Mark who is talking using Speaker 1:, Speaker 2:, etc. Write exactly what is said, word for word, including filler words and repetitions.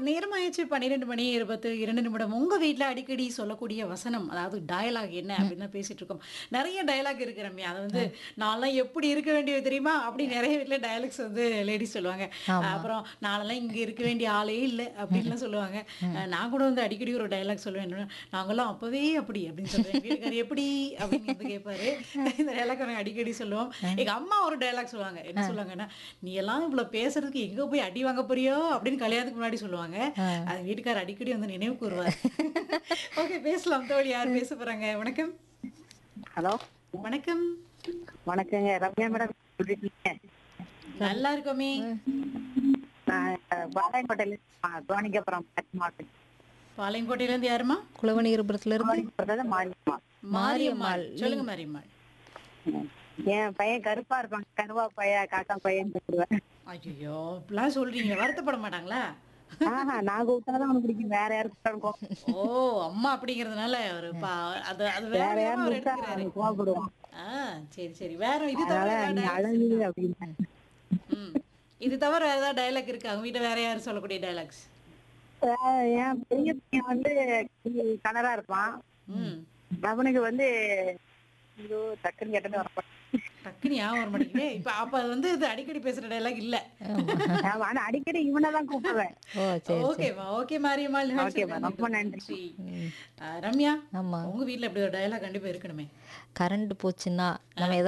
Speaker 1: நேரம் ஆயிடுச்சு பன்னிரண்டு மணி இருபத்தி இரண்டு நிமிடம். உங்க வீட்ல அடிக்கடி சொல்லக்கூடிய வசனம், அதாவது டயலாக் என்ன
Speaker 2: ம்.
Speaker 1: அப்படின்னு தான் பேசிட்டு இருக்கோம். நெறைய டயலாக் இருக்கு ரம்யா. அத வந்து
Speaker 2: அ.
Speaker 1: நான்லாம் எப்படி இருக்க வேண்டியது தெரியுமா? அப்படி நெறைய வீட்ல டயலாக்ஸ் வந்து லேடீஸ் சொல்லுவாங்க. அஹ்
Speaker 2: ஆமா.
Speaker 1: அப்புறம் நான்லாம் இங்க இருக்க வேண்டிய ஆளே இல்ல
Speaker 2: ம்.
Speaker 1: அப்படின்லாம் சொல்லுவாங்க.
Speaker 2: ம்.
Speaker 1: அ நான் கூட வந்து அடிக்கடி ஒரு டயலாக் சொல்லுவேன். என்னன்னா, நாங்கலாம் அப்பவே அப்படி அப்படின்னு சொல்லுவேன். எங்க வீட்டுக்காரர் எப்படி அப்படின்னு வந்து கேட்பாரு. இந்த டயலாக் நாங்க அடிக்கடி சொல்லுவோம்.
Speaker 2: அ.
Speaker 1: எங்க அம்மா ஒரு டயலாக் சொல்லுவாங்க. என்ன
Speaker 2: அ.
Speaker 1: சொல்லுவாங்கன்னா, "நீ எல்லாம் இவ்வளோ பேசுறதுக்கு எங்க போய் அடி வாங்க போறியோ?" அப்படின்னு கல்யாணத்துக்கு முன்னாடி சொல்லுவாங்க.
Speaker 2: அ.
Speaker 1: அது வீட்டுக்காரர் அடிக்கடி வந்து நினைவு கூறுவார். ஓகே பேசலாம் தோழி. யார் பேச போறாங்க? வணக்கம்.
Speaker 3: ஹலோ
Speaker 1: வணக்கம்.
Speaker 3: வணக்கங்க ரம்யா மேடம் எப்படி இருக்கீங்க?
Speaker 2: ரம்
Speaker 1: நல்லா இருக்கோமே.
Speaker 2: ம்.
Speaker 3: நான் பாளையங்கோட்டையில தோணிக்கப்புறம் மாவட்டம்
Speaker 1: பாளையங்கோட்டையிலேருந்து யாரும்மா?
Speaker 2: குளவணிகரபுரத்துலருந்து
Speaker 3: தோணிக்கப்புறத்துல மாறிடுமா
Speaker 1: மாரியம்மாள்.
Speaker 2: மாரியம்மாள்.
Speaker 1: சொல்லுங்க
Speaker 2: நீங்
Speaker 1: மாரியம்மாள்.
Speaker 3: என் பையன் கருப்பா இருப்பாங்க கருவா பையன் காக்கா பையன் கூப்பிடுவேன்.
Speaker 1: ஐயய்யோ! இப்படிலாம் சொல்றீங்களே. வருத்தப்பட மாட்டாங்களா?
Speaker 3: ஆஹா நான் கூப்பிட்டாதான் அவனுக்கு பிடிக்கும் வேற யாரும் கூப்பிட்டாலும்
Speaker 1: ஓ! அம்மா அப்படிங்கிறதுனால ஒரு பா அது அது வேற
Speaker 3: வேற
Speaker 1: விதமா
Speaker 3: யாரும்
Speaker 1: அவர்
Speaker 3: கூப்பிட்டா
Speaker 1: எடுத்துக்கிறாரு.
Speaker 3: அவனுக்கு கோவப்படுவான்.
Speaker 1: ஆ சரி, சரி. வேற இது தவிர
Speaker 3: அதனால
Speaker 1: ஏதாவது
Speaker 3: நீ
Speaker 1: டயலாக்ஸ்
Speaker 3: அழகு
Speaker 1: இருக்கா?
Speaker 3: அப்படின்னு.
Speaker 1: ம். இது தவிர வேற ஏதாவது டயலாக் இருக்கா? உங்க வீட்ல வேற யாரும் சொல்லக்கூடிய டயலாக்ஸ்?
Speaker 3: ஆஹ் என் பெரிய பையன் வந்து கனரா இருப்பான்.
Speaker 2: ம்.
Speaker 1: ம்.
Speaker 3: அவனுக்கு வந்து ஐயோ டக்குன்னு கேட்டது வர
Speaker 1: டக்குன்னு ஞாபகம் வர மாட்டேங்குதே. இப்ப அப்ப அது வந்து இது அடிக்கடி பேசுற டயலாக் இல்ல.
Speaker 2: ஆமா.
Speaker 3: ஆனா அடிக்கடி இவனை தான் கூப்பிடுவேன்.
Speaker 2: ஓ! சரி, சரி.
Speaker 1: ஓகேம்மா. ஓகே மாரியம்மாள் நிகழ்ச்சியில்
Speaker 3: ஓகேம்மா ரொம்ப
Speaker 1: கலந்துக்கிட்டதுக்கு
Speaker 3: நன்றி.
Speaker 1: நன்றி.
Speaker 2: ம்.
Speaker 1: அ ரம்யா,
Speaker 2: ஆமா.
Speaker 1: உங்க வீட்ல இப்படி ஒரு டயலாக் கண்டிப்பா இருக்கணுமே.
Speaker 2: கரண்ட் போச்சுன்னா, நம்ம